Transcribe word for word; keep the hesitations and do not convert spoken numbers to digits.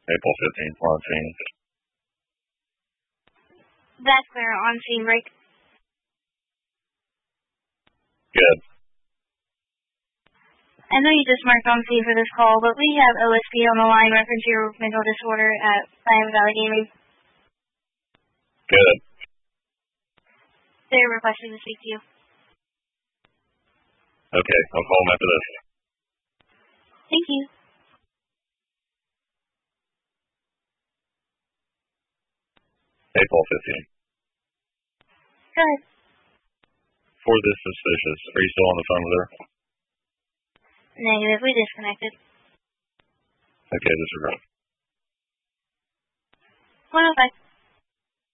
April fifteenth, on scene. That's clear, on scene, Rick. Good. I know you just marked on scene for this call, but we have O S P on the line reference to your mental disorder at Miami Valley Gaming. Good. They're requesting to speak to you. Okay, I'll call them after this. Thank you. April fifteenth. Go ahead. For this suspicious, are you still on the phone with her? Negative, we disconnected. Okay, disregard. one oh five.